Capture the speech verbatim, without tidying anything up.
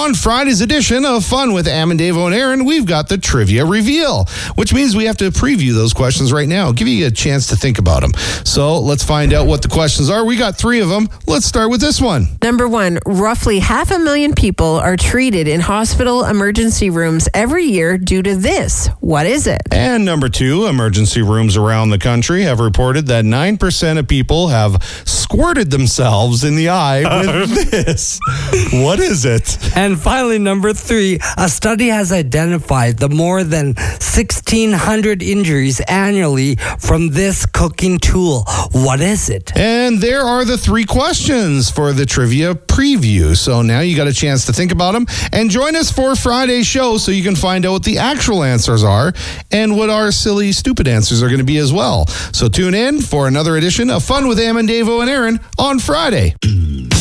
On Friday's edition of Fun with Am and Davo and Aaron, we've got the trivia reveal, which means we have to preview those questions right now, give you a chance to think about them. So let's find out what the questions are. We got three of them. Let's start with this one. Number one, roughly half a million people are treated in hospital emergency rooms every year due to this. What is it? And number two, emergency rooms around the country have reported that nine percent of people have squirted themselves in the eye with this. What is it? And finally, number three, a study has identified the more than sixteen hundred injuries annually from this cooking tool. What is it? And there are the three questions for the trivia preview. So now you got a chance to think about them and join us for Friday's show so you can find out what the actual answers are and what our silly, stupid answers are going to be as well. So tune in for another edition of Fun with Am and Davo and Aaron on Friday.